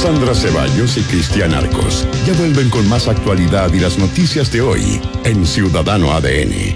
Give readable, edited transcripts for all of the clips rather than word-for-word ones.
Sandra Ceballos y Cristian Arcos ya vuelven con más actualidad y las noticias de hoy en Ciudadano ADN.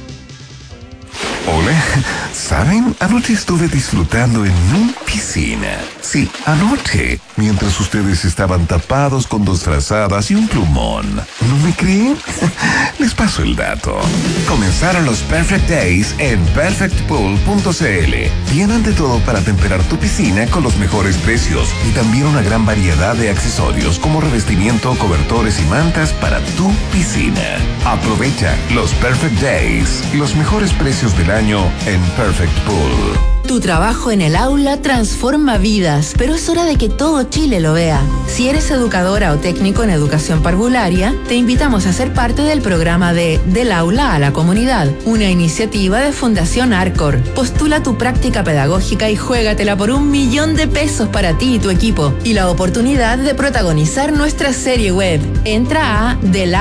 Hola, ¿saben? Anoche estuve disfrutando en mi piscina. Sí, anoche, mientras ustedes estaban tapados con 2 frazadas y un plumón. ¿No me creen? Les paso el dato. Comenzaron los Perfect Days en perfectpool.cl. Tienen de todo para temperar tu piscina con los mejores precios y también una gran variedad de accesorios como revestimiento, cobertores y mantas para tu piscina. Aprovecha los Perfect Days, los mejores precios del año en Perfect Pool. Tu trabajo en el aula transforma vidas, pero es hora de que todo Chile lo vea. Si eres educadora o técnico en educación parvularia, te invitamos a ser parte del programa de Del Aula a la Comunidad, una iniciativa de Fundación Arcor. Postula tu práctica pedagógica y juégatela por $1.000.000 para ti y tu equipo y la oportunidad de protagonizar nuestra serie web. Entra a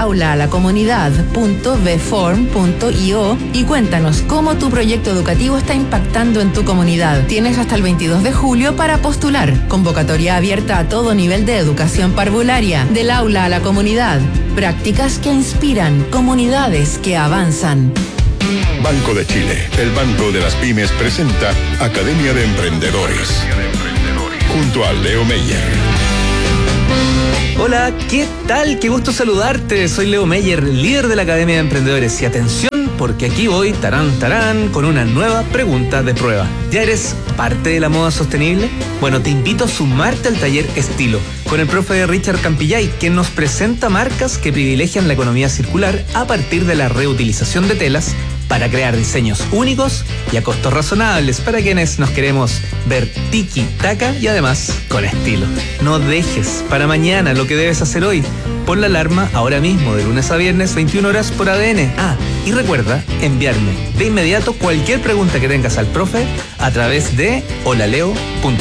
delaulalacomunidad.vform.io y cuéntanos cómo tu proyecto educativo está impactando en tu comunidad. Tienes hasta el 22 de julio para postular. Convocatoria abierta a todo nivel de educación parvularia. Del aula a la comunidad. Prácticas que inspiran, comunidades que avanzan. Banco de Chile, el banco de las pymes, presenta Academia de Emprendedores. Junto a Leo Meyer. Hola, ¿qué tal? Qué gusto saludarte. Soy Leo Meyer, líder de la Academia de Emprendedores. Y atención, porque aquí voy, tarán, con una nueva pregunta de prueba. ¿Ya eres parte de la moda sostenible? Bueno, te invito a sumarte al taller Estilo, con el profe Richard Campillay, quien nos presenta marcas que privilegian la economía circular a partir de la reutilización de telas para crear diseños únicos y a costos razonables para quienes nos queremos ver tiki-taka y además con estilo. No dejes para mañana lo que debes hacer hoy. Pon la alarma ahora mismo, de lunes a viernes, 21 horas por ADN. Y recuerda enviarme de inmediato cualquier pregunta que tengas al profe a través de holaleo.cl.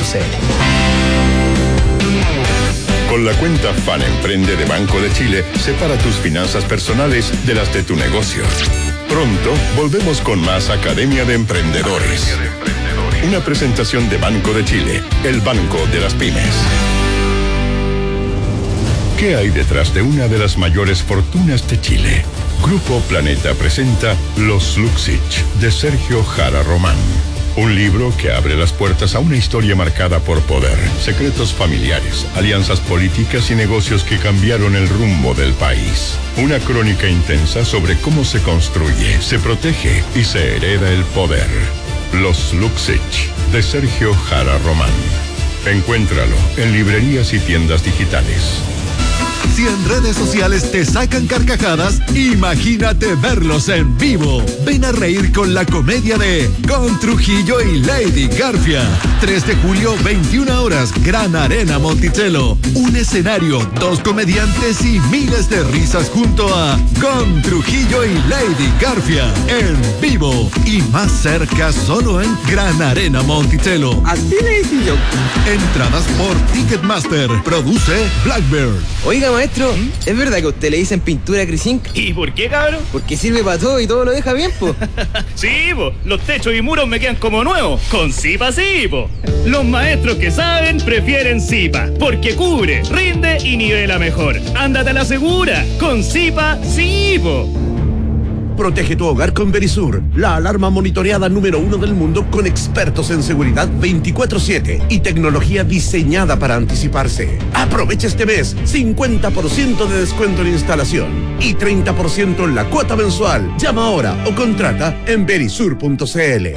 Con la cuenta Fan Emprende de Banco de Chile, separa tus finanzas personales de las de tu negocio. Pronto volvemos con más Academia de Emprendedores. Una presentación de Banco de Chile, el banco de las pymes. ¿Qué hay detrás de una de las mayores fortunas de Chile? Grupo Planeta presenta Los Luxich, de Sergio Jara Román. Un libro que abre las puertas a una historia marcada por poder, secretos familiares, alianzas políticas y negocios que cambiaron el rumbo del país. Una crónica intensa sobre cómo se construye, se protege y se hereda el poder. Los Luxich, de Sergio Jara Román. Encuéntralo en librerías y tiendas digitales. Si en redes sociales te sacan carcajadas, imagínate verlos en vivo. Ven a reír con la comedia de Con Trujillo y Lady Garfia. 3 de julio, 21 horas, Gran Arena Monticello. Un escenario, 2 comediantes y miles de risas junto a Con Trujillo y Lady Garfia. En vivo y más cerca solo en Gran Arena Monticello. Así le hice yo. Entradas por Ticketmaster. Produce Blackbird. Oiga, maestro, ¿es verdad que a usted le dicen pintura Crisink? ¿Y por qué, cabrón? Porque sirve para todo y todo lo deja bien, po. Sí, po, los techos y muros me quedan como nuevos. Con Zipa sí, po. Los maestros que saben prefieren Zipa, porque cubre, rinde y nivela mejor. Ándate a la segura, con Zipa sí, po. Protege tu hogar con Verisur, la alarma monitoreada número 1 del mundo con expertos en seguridad 24/7 y tecnología diseñada para anticiparse. Aprovecha este mes 50% de descuento en instalación y 30% en la cuota mensual. Llama ahora o contrata en verisur.cl.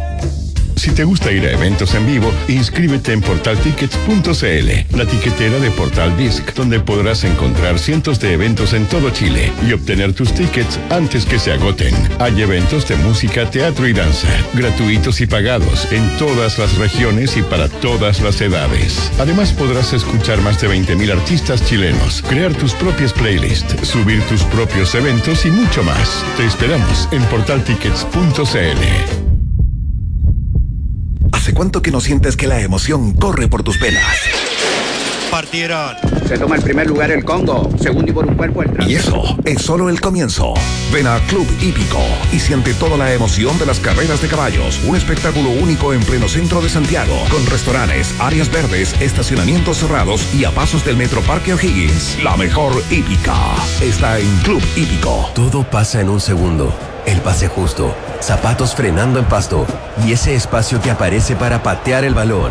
Si te gusta ir a eventos en vivo, inscríbete en portaltickets.cl, la tiquetera de Portal Disc, donde podrás encontrar cientos de eventos en todo Chile y obtener tus tickets antes que se agoten. Hay eventos de música, teatro y danza, gratuitos y pagados en todas las regiones y para todas las edades. Además, podrás escuchar más de 20.000 artistas chilenos, crear tus propias playlists, subir tus propios eventos y mucho más. Te esperamos en portaltickets.cl. ¿Hace cuánto que no sientes que la emoción corre por tus venas? partieron. Se toma el primer lugar el Congo, segundo y por un cuerpo el Trans. Y eso es solo el comienzo. Ven a Club Hípico y siente toda la emoción de las carreras de caballos. Un espectáculo único en pleno centro de Santiago, con restaurantes, áreas verdes, estacionamientos cerrados y a pasos del Metro Parque O'Higgins. La mejor hípica está en Club Hípico. Todo pasa en un segundo. El pase justo, zapatos frenando en pasto y ese espacio que aparece para patear el balón.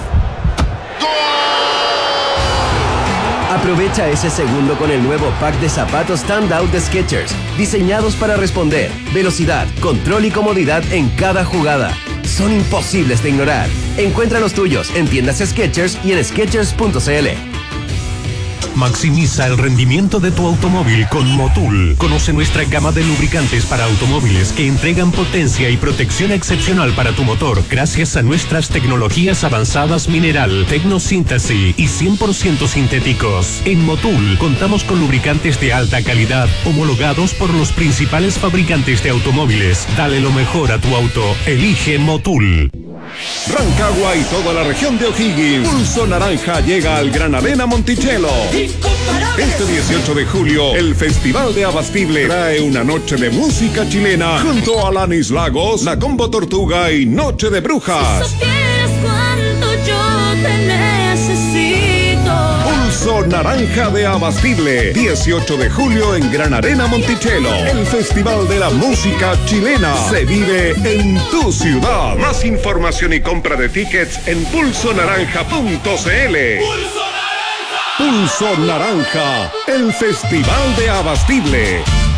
Aprovecha ese segundo con el nuevo pack de zapatos Standout de Skechers, diseñados para responder, velocidad, control y comodidad en cada jugada. Son imposibles de ignorar. Encuentra los tuyos en tiendas Skechers y en Skechers.cl. Maximiza el rendimiento de tu automóvil con Motul. Conoce nuestra gama de lubricantes para automóviles que entregan potencia y protección excepcional para tu motor gracias a nuestras tecnologías avanzadas mineral, tecnosíntesis y 100% sintéticos. En Motul contamos con lubricantes de alta calidad homologados por los principales fabricantes de automóviles. Dale lo mejor a tu auto. Elige Motul. Rancagua y toda la región de O'Higgins. Pulso Naranja llega al Gran Arena Monticello. Este 18 de julio, el Festival de Abastible trae una noche de música chilena junto a Alanis Lagos, La Combo Tortuga y Noche de Brujas. Si supieras cuánto yo te necesito. Pulso Naranja de Abastible, 18 de julio en Gran Arena Monticello. El Festival de la Música Chilena se vive en tu ciudad. Más información y compra de tickets en pulsonaranja.cl. Pulso Naranja, el Festival de Abastible.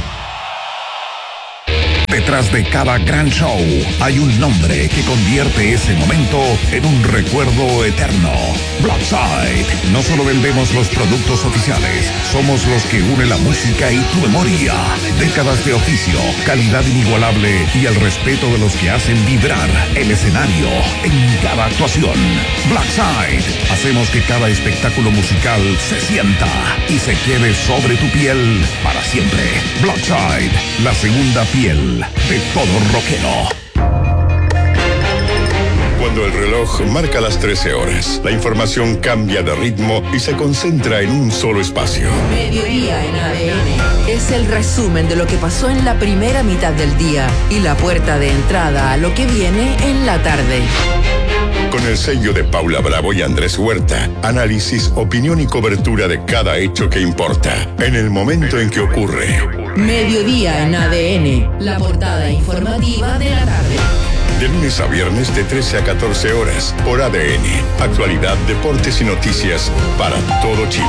Detrás de cada gran show hay un nombre que convierte ese momento en un recuerdo eterno. Blackside. No solo vendemos los productos oficiales, somos los que unen la música y tu memoria. Décadas de oficio, calidad inigualable y el respeto de los que hacen vibrar el escenario en cada actuación. Blackside. Hacemos que cada espectáculo musical se sienta y se quede sobre tu piel para siempre. Blackside, la segunda piel de todo rockero. Cuando el reloj marca las 13 horas, la información cambia de ritmo y se concentra en un solo espacio. Mediodía en ADN es el resumen de lo que pasó en la primera mitad del día y la puerta de entrada a lo que viene en la tarde. Con el sello de Paula Bravo y Andrés Huerta, análisis, opinión y cobertura de cada hecho que importa, en el momento en que ocurre. Mediodía en ADN, la portada informativa de la tarde. De lunes a viernes de 13 a 14 horas, por ADN. Actualidad, deportes y noticias para todo Chile.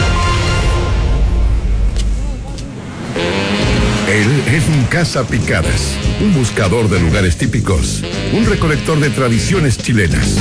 Él es un cazapicadas, un buscador de lugares típicos, un recolector de tradiciones chilenas.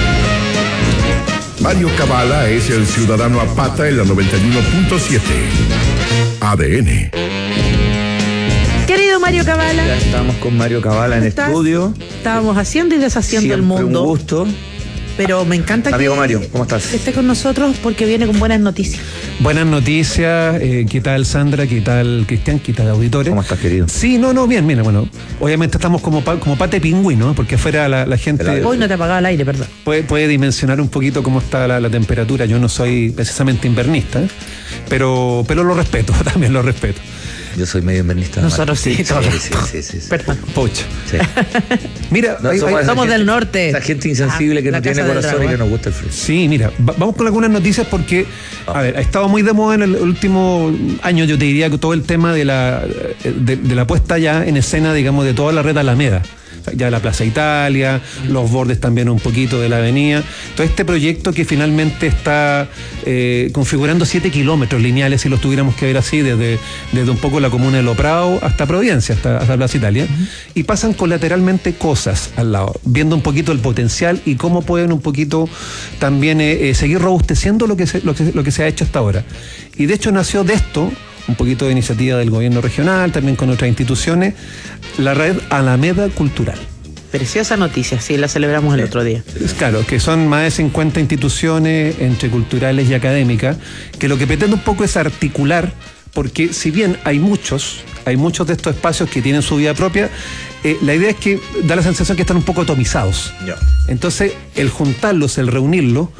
Mario Cabala es el ciudadano a pata en la 91.7. ADN. Querido Mario Cabala. Ya estamos con Mario Cabala en estudio. Estábamos haciendo y deshaciendo Siempre el mundo. Un gusto. Pero me encanta Amigo que Mario, ¿cómo estás? esté con nosotros porque viene con buenas noticias. Buenas noticias, ¿qué tal Sandra? ¿Qué tal Cristian? ¿Qué tal auditores? ¿Cómo estás, querido? Sí, bien, mira, bueno, obviamente estamos como pate pingüino, porque afuera la gente... Hoy no te apagaba el aire, perdón. Puede dimensionar un poquito cómo está la temperatura. Yo no soy precisamente invernista, pero lo respeto, también lo respeto. Yo soy medio invernista. Nosotros sí, todos. Sí. Perdón. Pucha. Sí. Mira, somos del norte. Esa gente insensible que no tiene corazón y que nos gusta el frío. Sí, mira, vamos con algunas noticias porque, a ver, ha estado muy de moda en el último año, yo te diría que todo el tema de la puesta ya en escena, digamos, de toda la red Alameda. Ya la Plaza Italia, los bordes también un poquito de la avenida. Todo este proyecto que finalmente está configurando 7 kilómetros lineales, si los tuviéramos que ver así, desde un poco la comuna de Lo Prado hasta Providencia, hasta Plaza Italia, y pasan colateralmente cosas al lado, viendo un poquito el potencial y cómo pueden un poquito también seguir robusteciendo lo que se ha hecho hasta ahora. Y de hecho nació de esto, un poquito de iniciativa del gobierno regional, también con otras instituciones, la red Alameda Cultural. Preciosa noticia, sí, la celebramos el otro día. Claro, que son más de 50 instituciones entre culturales y académicas, que lo que pretende un poco es articular, porque si bien hay muchos de estos espacios que tienen su vida propia, la idea es que da la sensación que están un poco atomizados. Yeah. Entonces, el juntarlos, el reunirlos,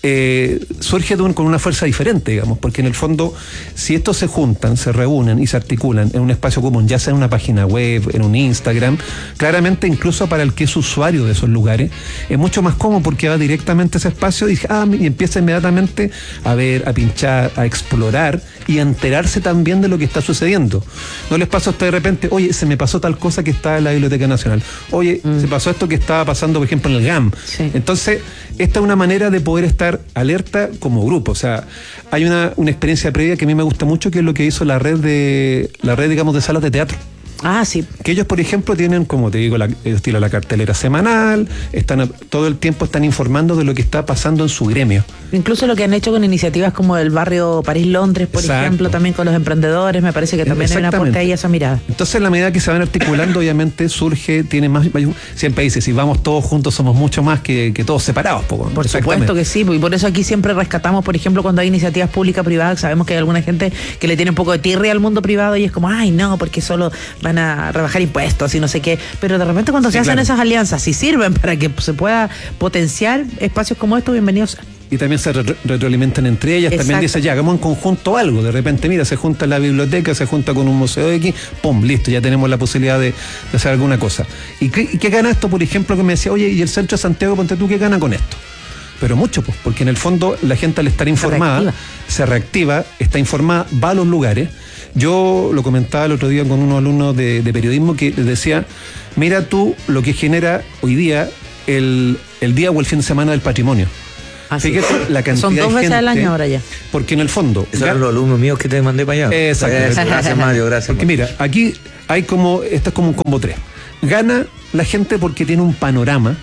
surge con una fuerza diferente, digamos, porque en el fondo, si estos se juntan, se reúnen y se articulan en un espacio común, ya sea en una página web, en un Instagram, claramente incluso para el que es usuario de esos lugares, es mucho más cómodo porque va directamente a ese espacio y empieza inmediatamente a ver, a pinchar, a explorar y a enterarse también de lo que está sucediendo. No les pasa a usted de repente, oye, se me pasó tal cosa que está en la Biblioteca Nacional, oye, se pasó esto que estaba pasando, por ejemplo, en el GAM. Sí. Entonces, esta es una manera de poder estar alerta como grupo. O sea, hay una experiencia previa que a mí me gusta mucho, que es lo que hizo la red, digamos, de salas de teatro. Ah, sí. Que ellos, por ejemplo, tienen, como te digo, ellos tiran la cartelera semanal, todo el tiempo están informando de lo que está pasando en su gremio. Incluso lo que han hecho con iniciativas como el barrio París-Londres, por ejemplo, también con los emprendedores, me parece que también hay un aporte ahí a esa mirada. Entonces, en la medida que se van articulando, obviamente tiene más, siempre dice, si vamos todos juntos somos mucho más que todos separados. Por supuesto que sí, y por eso aquí siempre rescatamos, por ejemplo, cuando hay iniciativas públicas-privadas, sabemos que hay alguna gente que le tiene un poco de tirria al mundo privado y es como, ay, no, porque solo van a rebajar impuestos y no sé qué, pero de repente cuando se hacen esas alianzas, si sirven para que se pueda potenciar espacios como estos, bienvenidos. Y también se retroalimentan entre ellas. Exacto. También dice, ya, hagamos en conjunto algo. De repente, mira, se junta la biblioteca, se junta con un museo X, pum, listo, ya tenemos la posibilidad de hacer alguna cosa. ¿Y qué gana esto, por ejemplo, que me decía, oye, y el centro de Santiago, ponte tú, qué gana con esto? Pero mucho, pues, porque en el fondo la gente al estar informada, se reactiva, está informada, va a los lugares. Yo lo comentaba el otro día con unos alumnos de periodismo que les decía, mira tú lo que genera hoy día el día o el fin de semana del patrimonio. Fíjate la cantidad son 2 de veces gente, al año ahora ya. Porque en el fondo... Esos eran los alumnos míos que te mandé para allá. Exacto. Gracias, Mario, gracias. Porque mira, aquí hay esto es como un combo 3. Gana la gente porque tiene un panorama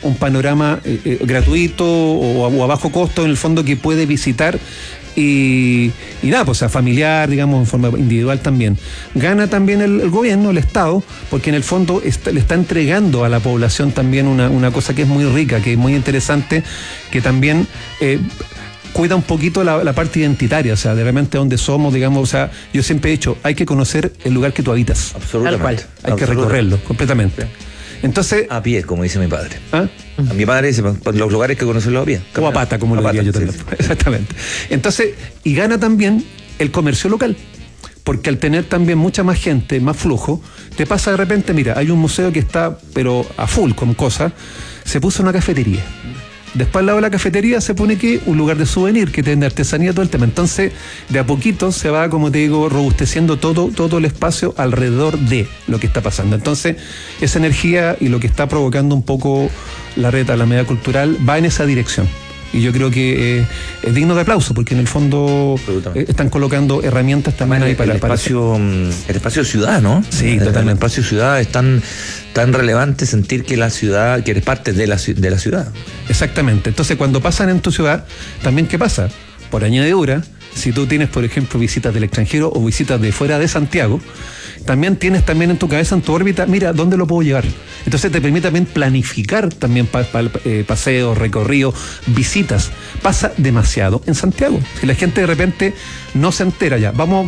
gratuito o a bajo costo, en el fondo, que puede visitar y nada, pues, a familiar, digamos, en forma individual también. Gana también el gobierno, el Estado, porque en el fondo le está entregando a la población también una cosa que es muy rica, que es muy interesante, que también cuida un poquito la parte identitaria, o sea, de repente donde somos, digamos, o sea, yo siempre he dicho, hay que conocer el lugar que tú habitas. Absolutamente. Hay que recorrerlo completamente. Entonces, a pie, como dice mi padre. ¿Ah? A mi padre dice, los lugares que conocerlo a pie. O a pata, como lo diría yo también. Sí. Exactamente. Entonces, y gana también el comercio local. Porque al tener también mucha más gente, más flujo, te pasa de repente, mira, hay un museo que está, pero a full con cosas, se puso una cafetería. Después al lado de la cafetería se pone que un lugar de souvenir que tiene artesanía, todo el tema. Entonces, de a poquito se va, como te digo, robusteciendo todo el espacio alrededor de lo que está pasando. Entonces, esa energía y lo que está provocando un poco la red Alameda Cultural va en esa dirección. Y yo creo que es digno de aplauso, porque en el fondo están colocando herramientas también ahí para el espacio ciudad, ¿no? Sí, totalmente. El espacio ciudad es tan relevante sentir que la ciudad, que eres parte de la ciudad. Exactamente. Entonces, cuando pasan en tu ciudad, también, ¿qué pasa? Por añadidura, si tú tienes, por ejemplo, visitas del extranjero o visitas de fuera de Santiago, también tienes también en tu cabeza, en tu órbita, mira, ¿dónde lo puedo llevar? Entonces te permite también planificar también paseos, recorridos, visitas. Pasa demasiado en Santiago. Si la gente de repente no se entera ya, no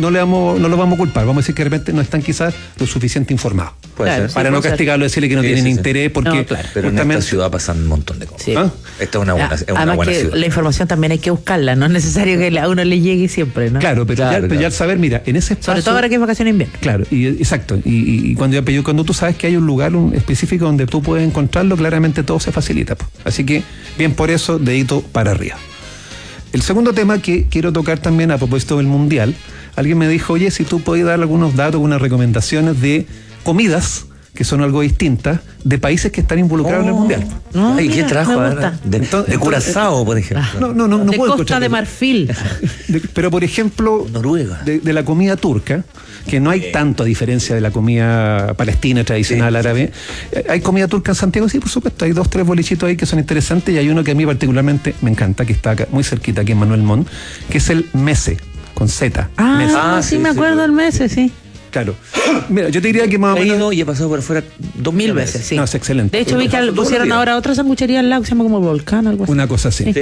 lo vamos a culpar, vamos a decir que de repente no están quizás lo suficiente informados. Puede ser. Para no castigarlo, decirle que no tienen interés, porque... No, claro. Pero en esta ciudad pasan un montón de cosas. Sí. Esta es una buena ciudad. La información también hay que buscarla, no es necesario que a uno le llegue siempre, ¿no? Claro, pero ya saber, mira, en ese espacio... Sobre todo ahora que es vacaciones de invierno. Claro, exacto. Y cuando tú sabes que hay un lugar específico donde tú puedes encontrarlo, claramente todo se facilita. Así que, bien por eso, dedito para arriba. El segundo tema que quiero tocar también a propósito del Mundial, alguien me dijo, oye, si tú puedes dar algunos datos, algunas recomendaciones de comidas que son algo distintas, de países que están involucrados en el Mundial. Ay, ¿qué trajo? De Curazao, por ejemplo. No de puedo Costa de Marfil. Pero, por ejemplo, Noruega. De la comida turca, que no hay tanto a diferencia de la comida palestina tradicional árabe. ¿Hay comida turca en Santiago? Sí, por supuesto. Hay 2-3 bolichitos ahí que son interesantes y hay uno que a mí particularmente me encanta, que está acá, muy cerquita, aquí en Manuel Montt, que es el mese, con Z. Sí, me acuerdo del mese, sí. Claro. Mira, yo te diría que más o menos... Y he pasado por afuera 2000 veces, sí. No, es excelente. De hecho, vi que pusieron ahora otra sanguchería al lado que se llama como Volcán, algo así. Una cosa así. Sí.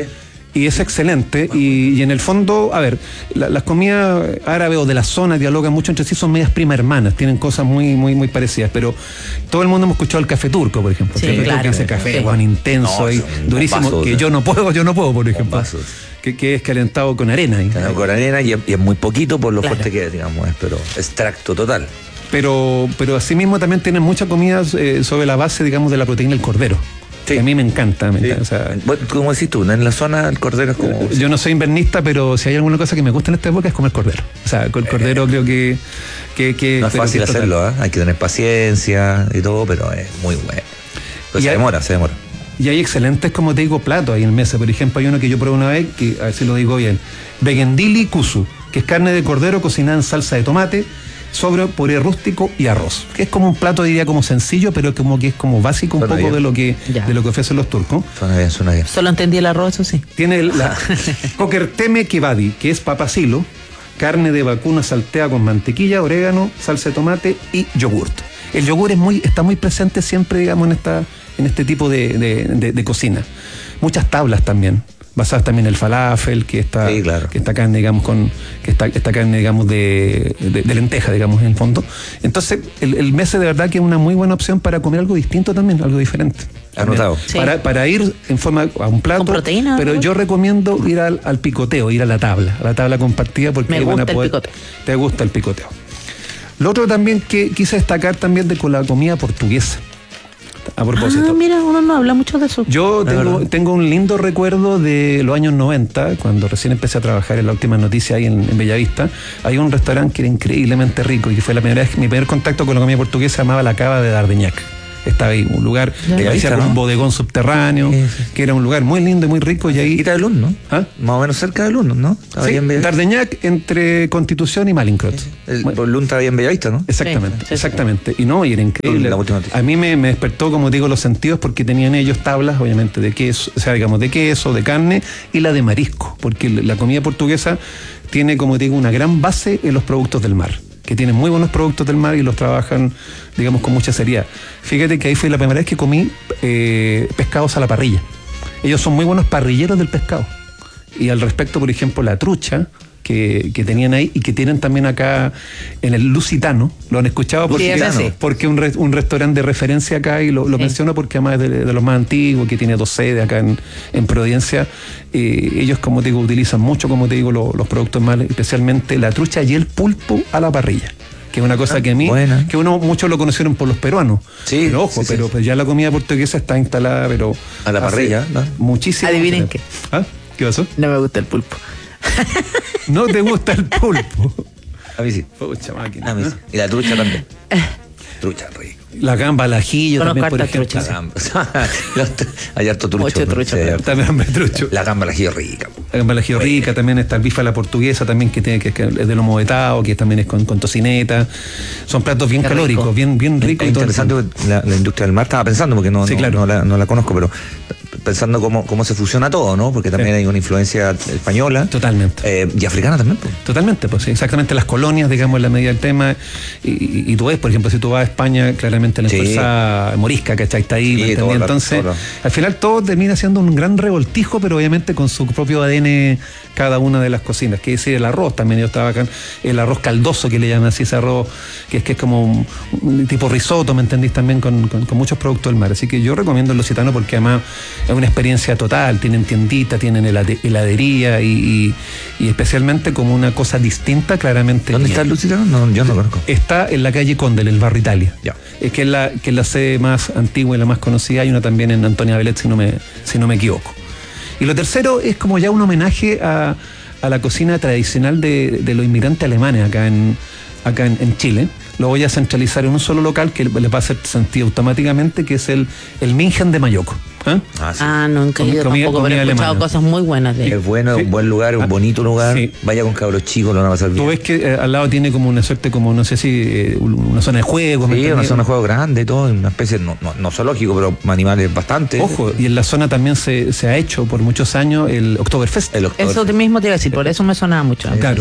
Y es excelente, y en el fondo, a ver, las comidas árabes o de la zona dialogan mucho entre sí, son medias prima hermanas, tienen cosas muy, muy, muy parecidas, pero todo el mundo hemos escuchado el café turco, por ejemplo. Sí, el café turco, ese café Juan intenso y durísimo, que yo no puedo, por ejemplo. Que es calentado con arena. Con arena y es muy poquito por lo fuerte que es, digamos, pero extracto total. Pero asimismo también tienen muchas comidas sobre la base, digamos, de la proteína del cordero. Sí. Que a mí me encanta. O sea, como decís tú, en la zona el cordero es como... Yo no soy invernista, pero si hay alguna cosa que me gusta en esta época es comer cordero. O sea, el cordero creo que no es fácil hacerlo, ¿eh? Hay que tener paciencia y todo, pero es muy bueno. Pues se demora. Y hay excelentes, como te digo, platos ahí en mesa. Por ejemplo, hay uno que yo probé una vez, que a ver si lo digo bien, Begendili Kuzu, que es carne de cordero cocinada en salsa de tomate, sobre puré rústico y arroz, que es como un plato, diría, como sencillo, pero como que es como básico un poco de lo que ofrecen los turcos. Suena bien. Solo entendí el arroz, eso sí. Tiene la kokerteme kebadi, que es papasilo, carne de vacuna salteada con mantequilla, orégano, salsa de tomate y yogurt. El yogur está muy presente siempre, digamos, en este tipo de cocina. Muchas tablas también, basadas también en el falafel, que esta carne, digamos, esta carne, digamos, de lenteja, digamos, en el fondo. Entonces, el mese de verdad que es una muy buena opción para comer algo distinto también, algo diferente. Anotado. Sí. Para ir en forma a un plato, con proteína, pero yo recomiendo ir al picoteo, ir a la tabla compartida, porque me gusta el picoteo. Te gusta el picoteo. Lo otro también que quise destacar también con la comida portuguesa. A propósito. Mira, uno no habla mucho de eso. Yo tengo un lindo recuerdo de los años 90, cuando recién empecé a trabajar en La Última Noticia ahí en Bellavista. Hay un restaurante que era increíblemente rico y que fue mi primer contacto con la comida portuguesa, se llamaba La Cava de Dardeñac. Estaba ahí un lugar que parecía como un bodegón subterráneo, que era un lugar muy lindo y muy rico. Y ahí cerquita de Lund, ¿no? ¿Ah? Más o menos cerca de Lund, ¿no? Sí, Dardeñac entre Constitución y Malincrot. Lund estaba ahí en Bellavista, ¿no? Exactamente, exactamente. Y era increíble. A mí me despertó, como digo, los sentidos, porque tenían ellos tablas, obviamente, de queso, o sea, digamos, de queso, de carne y la de marisco, porque la comida portuguesa tiene, como digo, una gran base en los productos del mar, que tienen muy buenos productos del mar y los trabajan, digamos, con mucha seriedad. Fíjate que ahí fue la primera vez que comí pescados a la parrilla. Ellos son muy buenos parrilleros del pescado. Y al respecto, por ejemplo, la trucha que tenían ahí y que tienen también acá en el Lusitano, lo han escuchado porque un restaurante de referencia acá, y lo menciono porque además es de los más antiguos, que tiene 2 sedes acá en Providencia. Ellos, como te digo, utilizan mucho, como te digo, los productos más, especialmente la trucha y el pulpo a la parrilla, que es una cosa que a mí, que muchos lo conocieron por los peruanos. Sí. Pero ojo, pues ya la comida portuguesa está instalada, pero a la parrilla, ¿no? Muchísimo. Adivinen qué. ¿Ah? ¿Qué pasó? No me gusta el pulpo. ¿No te gusta el pulpo? A mí sí. Pucha máquina. A mí sí. Y la trucha también. Trucha rico. La gamba al ajillo también, por ejemplo. Hay harto trucho. Mucho trucho. También trucho. La gamba al ajillo rica. La gamba al ajillo rica, también está el bife a la portuguesa, también que es de lomo vetado, que también es con tocineta. Son platos bien calóricos, bien ricos. Es interesante la industria del mar. Estaba pensando, porque no la conozco, pero pensando cómo se fusiona todo, ¿no? Porque también hay una influencia española. Totalmente. Y africana también, pues. Totalmente, pues sí, exactamente. Las colonias, digamos, en la medida del tema. Y tú ves, por ejemplo, si tú vas a España, claramente la empresa morisca, ¿cachai? Está ahí, ¿me entendí? Entonces, al final todo termina siendo un gran revoltijo, pero obviamente con su propio ADN cada una de las cocinas. Que decir, el arroz también, yo estaba acá, el arroz caldoso, que le llaman así, ese arroz que es como un tipo risotto, ¿me entendís? También con muchos productos del mar. Así que yo recomiendo el Lusitano porque además es una experiencia total. Tienen tiendita, tienen heladería y especialmente como una cosa distinta, claramente. ¿Dónde está el Lusitano? No, yo no conozco. Está en la calle Conde, en el barrio Italia. Ya. Es que es la sede más antigua y la más conocida. Hay una también en Antonia Belet, si no me equivoco. Y lo tercero es como ya un homenaje a la cocina tradicional de los inmigrantes alemanes acá en Chile. Lo voy a centralizar en un solo local que les va a hacer sentido automáticamente, que es el Mingen de Mayoco. Nunca he ido tampoco, pero he escuchado cosas muy buenas de él. Es bueno, un buen lugar, un bonito lugar. Sí. Vaya con cabros chicos, lo van a pasar bien. Tú ves que al lado tiene como una suerte, como no sé si una zona de juegos. Sí, una zona de juegos grande, todo, una especie, no zoológico, pero animales bastante. Ojo, y en la zona también se ha hecho por muchos años el Oktoberfest. Eso mismo te iba a decir, por eso me sonaba mucho. Claro.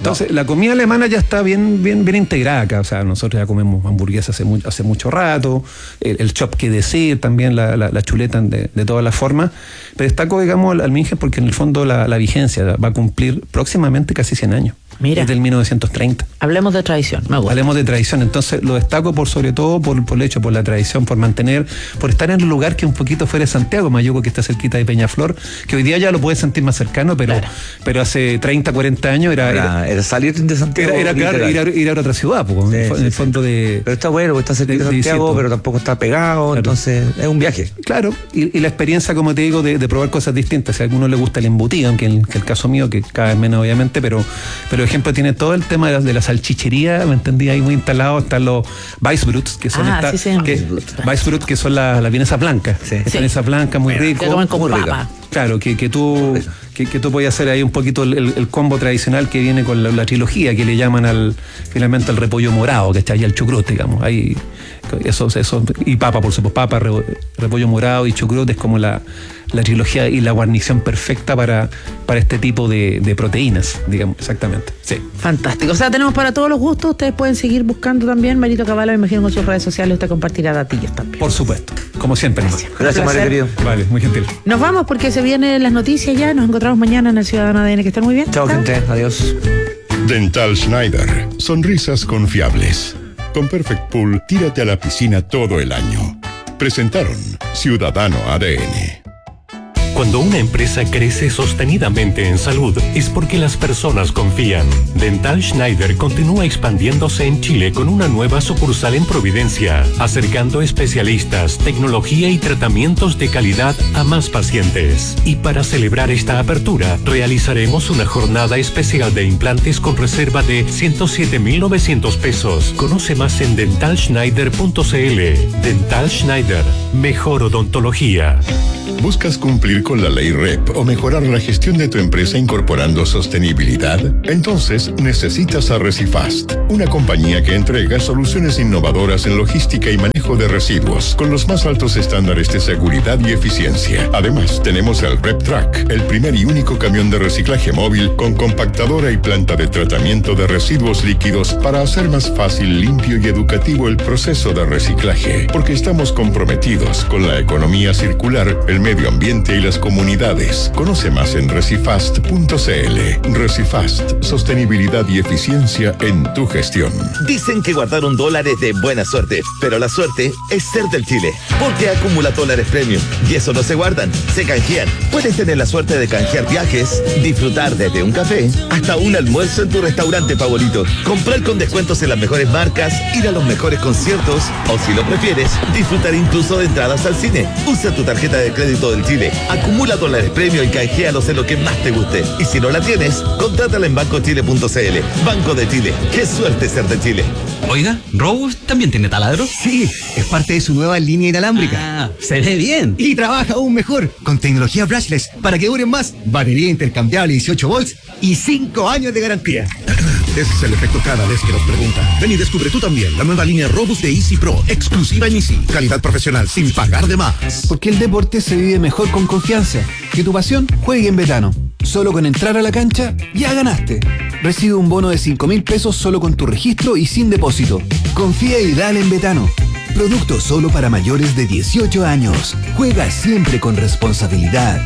Entonces, la comida alemana ya está bien integrada acá. O sea, nosotros ya comemos hamburguesas hace mucho rato, el chop que decir, también la chuleta de todas las formas. Pero destaco, digamos, al Mingen porque en el fondo la vigencia va a cumplir próximamente casi 100 años. Mira. Desde el 1930. Hablemos de tradición, me gusta. Hablemos de tradición, entonces lo destaco sobre todo por el hecho, por la tradición, por estar en un lugar que un poquito fuera de Santiago, Mayuco, que está cerquita de Peñaflor, que hoy día ya lo puedes sentir más cercano, pero hace 30, 40 años era salir de Santiago. Era ir a otra ciudad, en el fondo de... Pero está bueno, porque está cerquita de Santiago, pero tampoco está pegado, entonces es un viaje. Claro, y la experiencia, como te digo, de probar cosas distintas. Si a alguno le gusta el embutido, aunque el caso mío, que cada vez menos obviamente, pero ejemplo, tiene todo el tema de la salchichería, ¿me entendí? Ahí muy instalado están los Weissbruts, que son Weissbrut, que son las vienesas blancas. Vienesas blancas muy ricas. Que comen con papa. Claro, que tú puedes hacer ahí un poquito el combo tradicional que viene con la trilogía, que le llaman finalmente al repollo morado, que está ahí al chucrut, digamos. Ahí, eso, y papa, por supuesto, repollo morado y chucrut es como la trilogía y la guarnición perfecta para este tipo de proteínas, digamos, exactamente. Sí. Fantástico. O sea, tenemos para todos los gustos. Ustedes pueden seguir buscando también. Marito Cavallo, me imagino, con sus redes sociales usted compartirá datillos también. Por supuesto, como siempre. Gracias, Mario querido. Vale, muy gentil. Nos vamos porque se vienen las noticias ya. Nos encontramos mañana en el Ciudadano ADN. Que estén muy bien. Chao, gente. Adiós. Dental Schneider. Sonrisas confiables. Con Perfect Pool, tírate a la piscina todo el año. Presentaron Ciudadano ADN. Cuando una empresa crece sostenidamente en salud, es porque las personas confían. Dental Schneider continúa expandiéndose en Chile con una nueva sucursal en Providencia, acercando especialistas, tecnología y tratamientos de calidad a más pacientes. Y para celebrar esta apertura, realizaremos una jornada especial de implantes con reserva de 107.900 pesos. Conoce más en dentalschneider.cl. Dental Schneider, mejor odontología. ¿Buscas cumplir con la ley REP o mejorar la gestión de tu empresa incorporando sostenibilidad? Entonces necesitas a Recifast, una compañía que entrega soluciones innovadoras en logística y manejo de residuos con los más altos estándares de seguridad y eficiencia. Además, tenemos el REP Track, el primer y único camión de reciclaje móvil con compactadora y planta de tratamiento de residuos líquidos para hacer más fácil, limpio y educativo el proceso de reciclaje, porque estamos comprometidos con la economía circular, el medio ambiente y las comunidades. Conoce más en recifast.cl. Recifast, sostenibilidad y eficiencia en tu gestión. Dicen que guardaron dólares de buena suerte, pero la suerte es ser del Chile, porque acumula dólares premium y eso no se guardan, se canjean. Puedes tener la suerte de canjear viajes, disfrutar desde un café hasta un almuerzo en tu restaurante favorito, comprar con descuentos en las mejores marcas, ir a los mejores conciertos o, si lo prefieres, disfrutar incluso de entradas al cine. Usa tu tarjeta de crédito del Chile, acumula dólares premio y canjealos en lo que más te guste. Y si no la tienes, contrátala en bancochile.cl. Banco de Chile, qué suerte ser de Chile. Oiga, ¿Robus también tiene taladro? Sí, es parte de su nueva línea inalámbrica. Se ve bien. Y trabaja aún mejor, con tecnología brushless, para que duren más, batería intercambiable 18 volts y 5 años de garantía. Ese es el efecto cada vez que nos pregunta. Ven y descubre tú también la nueva línea Robus de Easy Pro, exclusiva en Easy. Calidad profesional sin pagar de más. Porque el deporte se vive mejor con confianza. Que tu pasión juegue en Betano. Solo con entrar a la cancha, ya ganaste. Recibe un bono de 5.000 pesos solo con tu registro y sin depósito. Confía y dale en Betano. Producto solo para mayores de 18 años. Juega siempre con responsabilidad.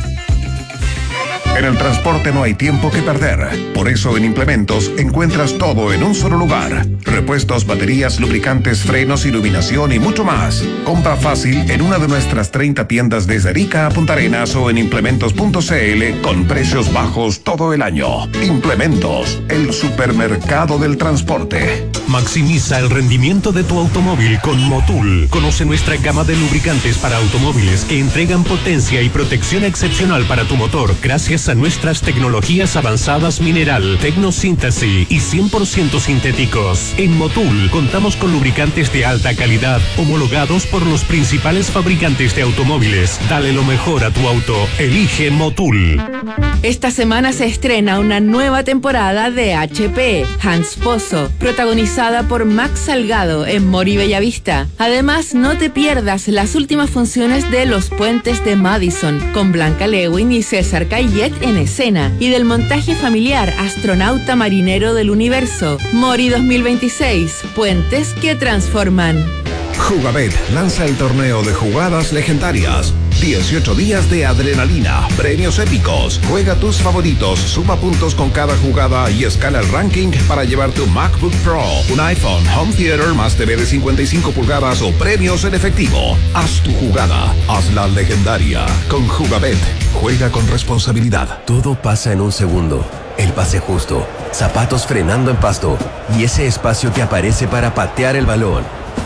En el transporte no hay tiempo que perder. Por eso en Implementos encuentras todo en un solo lugar. Repuestos, baterías, lubricantes, frenos, iluminación y mucho más. Compra fácil en una de nuestras 30 tiendas desde Arica a Punta Arenas o en implementos.cl con precios bajos todo el año. Implementos, el supermercado del transporte. Maximiza el rendimiento de tu automóvil con Motul. Conoce nuestra gama de lubricantes para automóviles que entregan potencia y protección excepcional para tu motor gracias a nuestras tecnologías avanzadas mineral, tecnosíntesis y 100% sintéticos. En Motul contamos con lubricantes de alta calidad homologados por los principales fabricantes de automóviles. Dale lo mejor a tu auto. Elige Motul. Esta semana se estrena una nueva temporada de HP, Hans Pozo, protagonizada por Max Salgado en Mori Bellavista. Además, no te pierdas las últimas funciones de Los Puentes de Madison con Blanca Lewin y César Caillec en escena y del montaje familiar Astronauta Marinero del Universo. Mori 2026, puentes que transforman. Jugabet lanza el torneo de jugadas legendarias. 18 días de adrenalina, premios épicos. Juega tus favoritos, suma puntos con cada jugada y escala el ranking para llevar tu MacBook Pro, un iPhone, home theater más TV de 55 pulgadas o premios en efectivo. Haz tu jugada, hazla legendaria. Con Jugabet, juega con responsabilidad. Todo pasa en un segundo. El pase justo, zapatos frenando en pasto y ese espacio que aparece para patear el balón.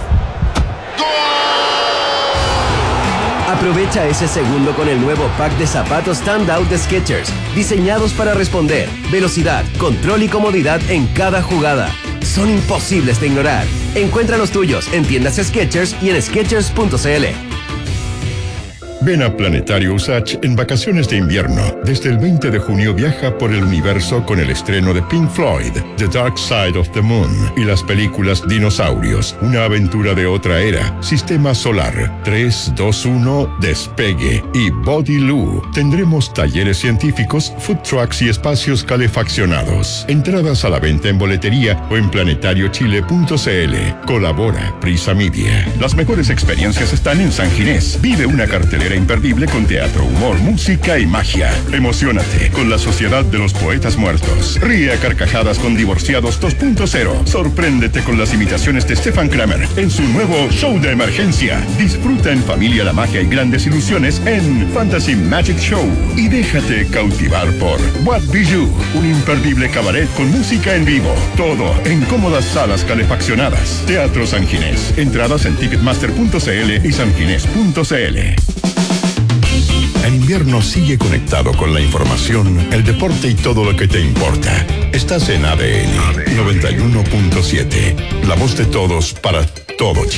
Aprovecha ese segundo con el nuevo pack de zapatos Standout de Skechers, diseñados para responder, velocidad, control y comodidad en cada jugada. Son imposibles de ignorar. Encuentra los tuyos en tiendas Skechers y en Skechers.cl. Ven a Planetario USACH en vacaciones de invierno. Desde el 20 de junio viaja por el universo con el estreno de Pink Floyd, The Dark Side of the Moon, y las películas Dinosaurios, una aventura de otra era, Sistema Solar, 3, 2, 1, Despegue y Body Loo. Tendremos talleres científicos, food trucks y espacios calefaccionados. Entradas a la venta en boletería o en planetariochile.cl. Colabora Prisa Media. Las mejores experiencias están en San Ginés. Vive una cartelera imperdible con teatro, humor, música y magia. Emociónate con la Sociedad de los Poetas Muertos. Ríe a carcajadas con Divorciados 2.0. Sorpréndete con las imitaciones de Stefan Kramer en su nuevo show de emergencia. Disfruta en familia la magia y grandes ilusiones en Fantasy Magic Show. Y déjate cautivar por What Bijou, un imperdible cabaret con música en vivo. Todo en cómodas salas calefaccionadas. Teatro San Ginés. Entradas en ticketmaster.cl y sanginés.cl. En invierno sigue conectado con la información, el deporte y todo lo que te importa. Estás en ADN 91.7, la voz de todos para todo Chile.